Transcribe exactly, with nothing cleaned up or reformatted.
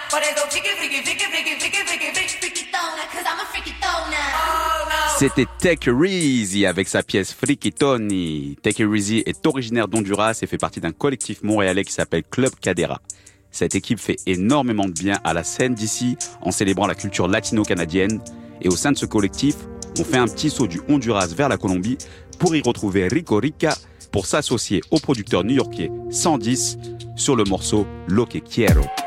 C'était Take It Easy avec sa pièce Frikitoni. Take It Easy est originaire d'Honduras et fait partie d'un collectif montréalais qui s'appelle Club Cadera. Cette équipe fait énormément de bien à la scène d'ici en célébrant la culture latino-canadienne. Et au sein de ce collectif, on fait un petit saut du Honduras vers la Colombie pour y retrouver Rico Rica pour s'associer au producteur new-yorkais cent dix sur le morceau Lo que quiero.